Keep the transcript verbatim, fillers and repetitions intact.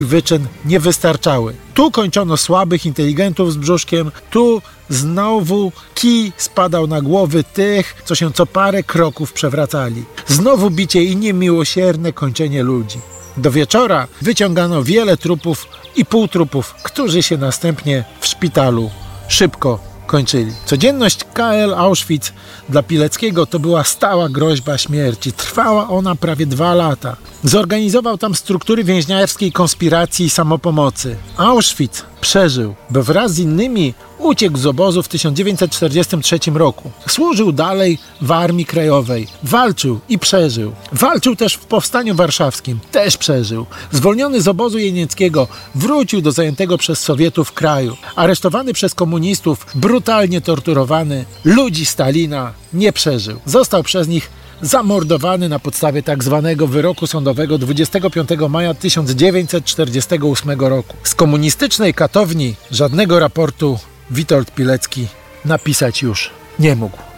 wyczyn nie wystarczały. Tu kończono słabych inteligentów z brzuszkiem, tu znowu kij spadał na głowy tych, co się co parę kroków przewracali. Znowu bicie i niemiłosierne kończenie ludzi. Do wieczora wyciągano wiele trupów i półtrupów, którzy się następnie w szpitalu szybko kończyli. Codzienność K L Auschwitz dla Pileckiego to była stała groźba śmierci. Trwała ona prawie dwa lata. Zorganizował tam struktury więźniarskiej konspiracji i samopomocy. Auschwitz przeżył, bo wraz z innymi uciekł z obozu w tysiąc dziewięćset czterdziestym trzecim roku. Służył dalej w Armii Krajowej. Walczył i przeżył. Walczył też w Powstaniu Warszawskim. Też przeżył. Zwolniony z obozu jenieckiego wrócił do zajętego przez Sowietów kraju. Aresztowany przez komunistów, brutalnie torturowany, ludzi Stalina nie przeżył. Został przez nich zamordowany na podstawie tak zwanego wyroku sądowego dwudziestego piątego maja tysiąc dziewięćset czterdziestego ósmego roku. Z komunistycznej katowni żadnego raportu Witold Pilecki napisać już nie mógł.